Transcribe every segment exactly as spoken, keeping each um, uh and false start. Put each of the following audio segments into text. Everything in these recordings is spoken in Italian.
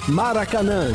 Maracanã.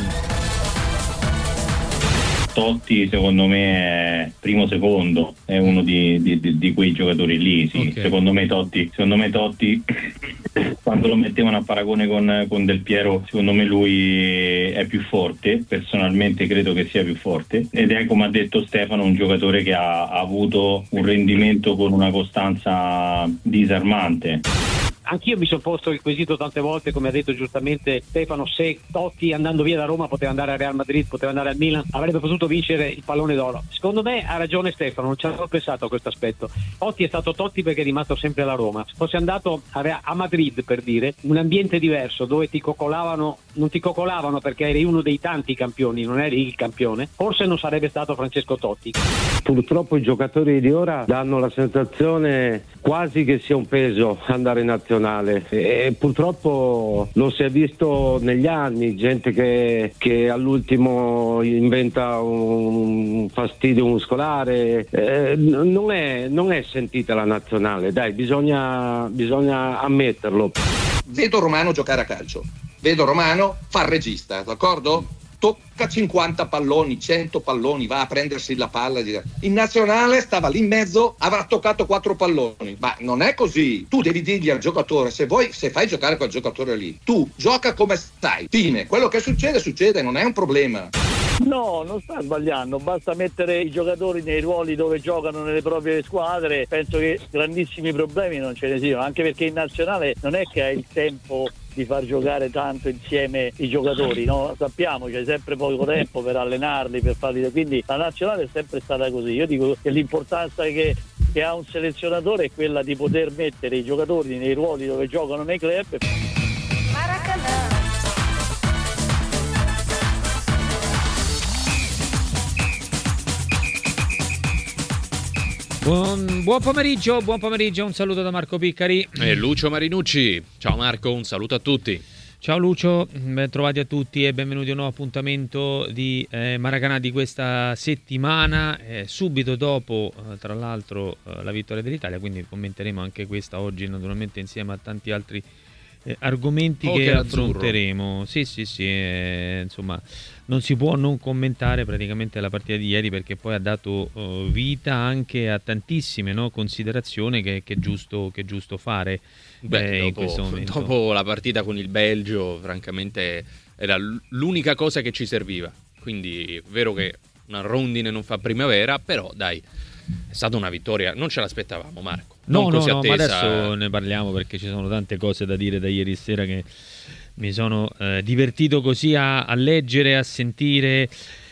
Totti secondo me è primo secondo, è uno di, di, di quei giocatori lì, sì. Okay. Secondo me Totti, secondo me Totti quando lo mettevano a paragone con, con Del Piero, secondo me lui è più forte, personalmente credo che sia più forte, ed è, come ha detto Stefano, un giocatore che ha, ha avuto un rendimento con una costanza disarmante. Anch'io mi sono posto il quesito tante volte, come ha detto giustamente Stefano, se Totti andando via da Roma poteva andare al Real Madrid, poteva andare al Milan, avrebbe potuto vincere il pallone d'oro. Secondo me ha ragione Stefano, non ci avevo pensato a questo aspetto. Totti è stato Totti perché è rimasto sempre alla Roma. Se fosse andato a, a Madrid, per dire, un ambiente diverso dove ti coccolavano, non ti coccolavano perché eri uno dei tanti campioni, non eri il campione, forse non sarebbe stato Francesco Totti. Purtroppo i giocatori di ora danno la sensazione quasi che sia un peso andare in nazionale, e purtroppo lo si è visto negli anni, gente che, che all'ultimo inventa un fastidio muscolare, eh, non, è, non è sentita la nazionale, dai, bisogna, bisogna ammetterlo. Vedo Romano giocare a calcio, vedo Romano far regista, d'accordo? Tocca cinquanta palloni, cento palloni, va a prendersi la palla. In nazionale stava lì in mezzo, avrà toccato quattro palloni. Ma non è così. Tu devi dirgli al giocatore, se vuoi, se fai giocare quel giocatore lì, tu gioca come stai. Fine. Quello che succede, succede, non è un problema. No, non sta sbagliando, basta mettere i giocatori nei ruoli dove giocano nelle proprie squadre. Penso che grandissimi problemi non ce ne siano, anche perché in nazionale non è che hai il tempo di far giocare tanto insieme i giocatori, no? Sappiamo c'è sempre poco tempo per allenarli, per farli, quindi la nazionale è sempre stata così. Io dico che l'importanza che, che ha un selezionatore è quella di poter mettere i giocatori nei ruoli dove giocano nei club. Maracanã. Buon, buon pomeriggio, buon pomeriggio, un saluto da Marco Piccari e Lucio Marinucci. Ciao Marco, un saluto a tutti. Ciao Lucio, ben trovati a tutti e benvenuti a un nuovo appuntamento di eh, Maracanã di questa settimana, eh, subito dopo eh, tra l'altro eh, la vittoria dell'Italia, quindi commenteremo anche questa oggi naturalmente insieme a tanti altri eh, argomenti oh, che, che affronteremo. Sì, sì, sì, eh, insomma non si può non commentare praticamente la partita di ieri, perché poi ha dato uh, vita anche a tantissime, no, considerazioni che, che, è giusto, che è giusto fare. Beh, eh, dopo, in questo momento. Dopo la partita con il Belgio, francamente era l'unica cosa che ci serviva. Quindi è vero che una rondine non fa primavera, però dai, è stata una vittoria, non ce l'aspettavamo, Marco. Non no, così no, no, attesa. Ma adesso ne parliamo, perché ci sono tante cose da dire da ieri sera che mi sono eh, divertito così a, a leggere, a sentire,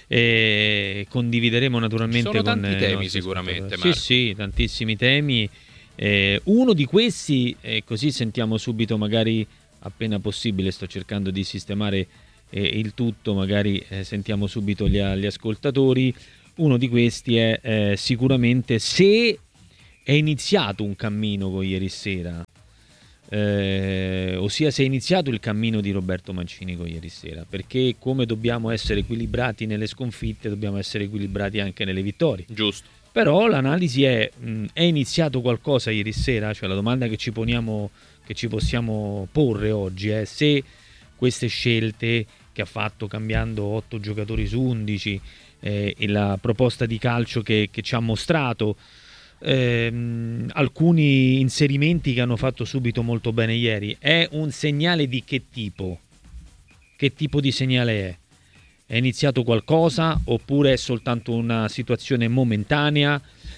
e condivideremo naturalmente. Ci sono con tanti eh, temi sicuramente, Marco. Sì, sì, tantissimi temi. Eh, uno di questi, e così sentiamo subito, magari appena possibile, sto cercando di sistemare eh, il tutto, magari eh, sentiamo subito gli, gli ascoltatori. Uno di questi è eh, sicuramente se è iniziato un cammino con ieri sera. Eh, ossia se è iniziato il cammino di Roberto Mancini con ieri sera, perché come dobbiamo essere equilibrati nelle sconfitte, dobbiamo essere equilibrati anche nelle vittorie. Giusto. Però l'analisi è, mh, è iniziato qualcosa ieri sera? Cioè la domanda che ci poniamo, che ci possiamo porre oggi è se queste scelte che ha fatto, cambiando otto giocatori su undici, eh, e la proposta di calcio che, che ci ha mostrato, Ehm, alcuni inserimenti che hanno fatto subito molto bene ieri, è un segnale di che tipo? Che tipo di segnale è? È iniziato qualcosa oppure è soltanto una situazione momentanea?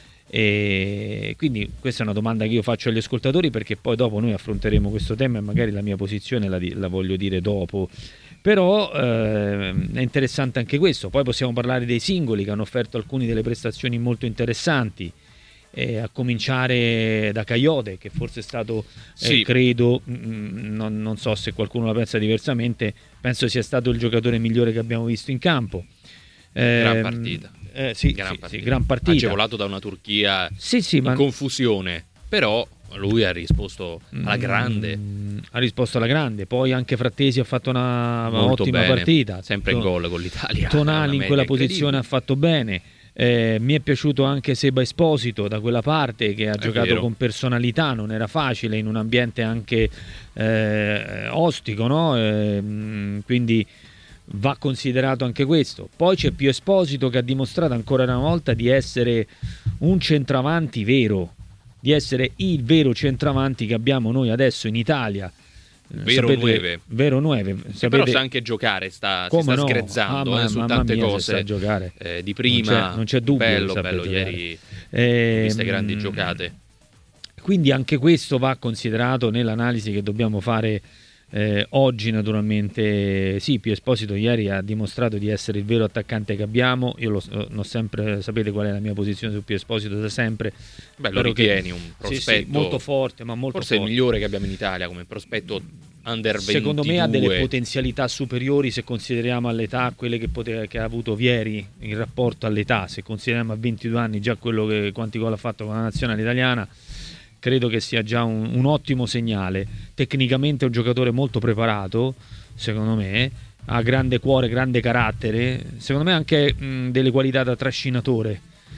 E quindi questa è una domanda che io faccio agli ascoltatori, perché poi dopo noi affronteremo questo tema e magari la mia posizione la, la voglio dire dopo. Però eh, è interessante anche questo. Poi possiamo parlare dei singoli che hanno offerto alcune delle prestazioni molto interessanti. Eh, a cominciare da Caiote, che forse è stato, sì. eh, credo, mh, non, non so se qualcuno la pensa diversamente, penso sia stato il giocatore migliore che abbiamo visto in campo. Eh, gran partita. Eh, sì, gran, sì, partita. Sì, gran partita. Agevolato da una Turchia sì, sì, in ma... confusione, però lui ha risposto alla grande. Mm, ha risposto alla grande. Poi anche Frattesi ha fatto una Molto ottima bene. partita. Sempre in gol con l'Italia. Tonali in quella posizione ha fatto bene. Eh, mi è piaciuto anche Seba Esposito da quella parte, che ha è giocato vero. con personalità, non era facile in un ambiente anche eh, ostico, no? Eh, quindi va considerato anche questo. Poi c'è Pio Esposito che ha dimostrato ancora una volta di essere un centravanti vero, di essere il vero centravanti che abbiamo noi adesso in Italia. Vero Sapete, nueve. Vero nueve. Sapete, però sa anche giocare, sta, si sta no? sgrezzando ah, eh, su mamma tante mia, cose giocare. Eh, di prima. Non c'è, non c'è dubbio. Bello, bello, ieri eh, ho viste grandi giocate. Quindi anche questo va considerato nell'analisi che dobbiamo fare eh, oggi naturalmente. Sì, Pio Esposito ieri ha dimostrato di essere il vero attaccante che abbiamo. Io lo, l'ho sempre, sapete qual è la mia posizione su Pio Esposito da sempre. Beh, lo ritieni un prospetto sì, sì, molto forte, ma molto forse forte. il migliore che abbiamo in Italia come prospetto under ventidue. Secondo me ha delle potenzialità superiori se consideriamo all'età quelle che, pote- che ha avuto Vieri in rapporto all'età. Se consideriamo a ventidue anni già quello che quanti gol ha fatto con la nazionale italiana, credo che sia già un, un ottimo segnale. Tecnicamente è un giocatore molto preparato, secondo me, ha grande cuore, grande carattere, secondo me anche mh, delle qualità da trascinatore,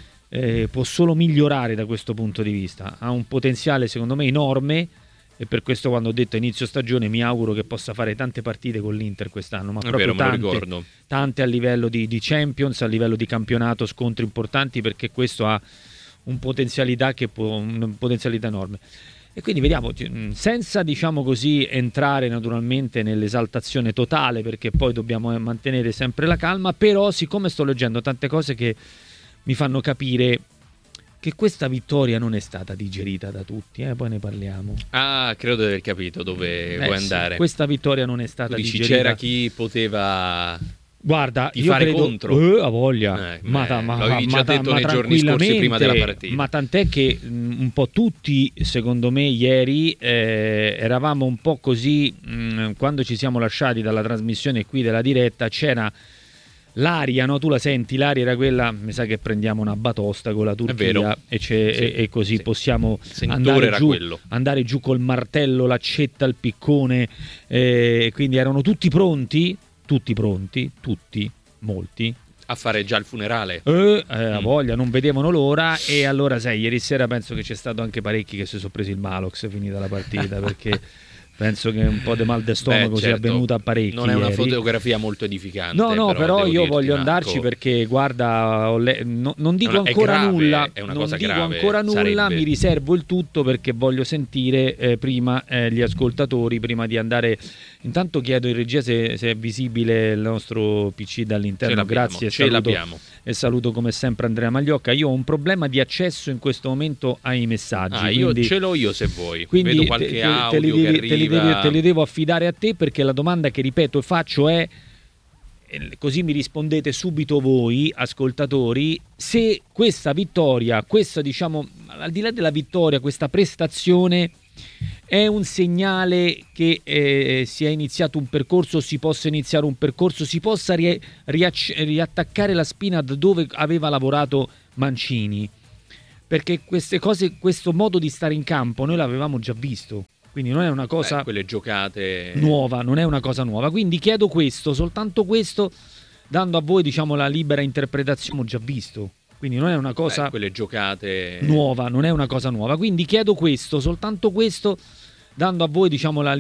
eh, può solo migliorare da questo punto di vista, ha un potenziale secondo me enorme, e per questo quando ho detto inizio stagione mi auguro che possa fare tante partite con l'Inter quest'anno, ma è proprio vero, tante, me lo ricordo. Tante a livello di, di Champions, a livello di campionato, scontri importanti, perché questo ha un potenzialità che può, una potenzialità enorme. E quindi vediamo, senza diciamo così entrare naturalmente nell'esaltazione totale, perché poi dobbiamo mantenere sempre la calma, però siccome sto leggendo tante cose che mi fanno capire che questa vittoria non è stata digerita da tutti, eh? Poi ne parliamo. Ah, credo di aver capito dove eh, vuoi sì, andare. Questa vittoria non è stata tu dici, digerita. c'era chi poteva... Guarda, di io fare credo, contro. Eh, a voglia. Eh, ma, ma, ma, l'avevi già ma, detto ma nei giorni scorsi prima della partita. Ma tant'è che mh, un po' tutti, secondo me, ieri eh, eravamo un po' così, mh, quando ci siamo lasciati dalla trasmissione qui della diretta, c'era l'aria, no? Tu la senti, l'aria era quella, mi sa che prendiamo una batosta con la Turchia e, c'è, sì, e, e così sì. possiamo andare giù, quello. andare giù col martello, l'accetta, il piccone, eh, quindi erano tutti pronti, tutti pronti, tutti, molti. A fare già il funerale. Eh, eh, a voglia, non vedevano l'ora. E allora sai, ieri sera penso che c'è stato anche parecchi che si sono presi il Malox finita la partita, perché penso che un po' di mal di stomaco Beh, sia certo, avvenuto a parecchi. Non è una ieri. fotografia molto edificante. No, no, però, però io dirti, voglio Marco, andarci perché guarda, ho le... no, non dico è una, ancora è grave, nulla, è una non cosa dico grave, ancora nulla, sarebbe. Mi riservo il tutto perché voglio sentire eh, prima eh, gli ascoltatori, prima di andare. Intanto chiedo in regia se, se è visibile il nostro P C dall'interno. Grazie, ce saluto, l'abbiamo. E saluto come sempre Andrea Magliocca. Io ho un problema di accesso in questo momento ai messaggi. Ah, io quindi, ce l'ho io se vuoi. quindi Vedo qualche te, te, audio te li, che devi, te, li devi, te li devo affidare a te, perché la domanda che ripeto e faccio è, così mi rispondete subito voi ascoltatori, se questa vittoria, questa diciamo al di là della vittoria, questa prestazione è un segnale che eh, si è iniziato un percorso, si possa iniziare un percorso, si possa ri- riac- riattaccare la spina da dove aveva lavorato Mancini, perché queste cose, questo modo di stare in campo noi l'avevamo già visto, quindi non è una cosa Beh, quelle giocate nuova, non è una cosa nuova, quindi chiedo questo, soltanto questo, dando a voi diciamo la libera interpretazione. Ho già visto, quindi non è una cosa Beh, quelle giocate nuova, non è una cosa nuova, quindi chiedo questo, soltanto questo, dando a voi diciamo la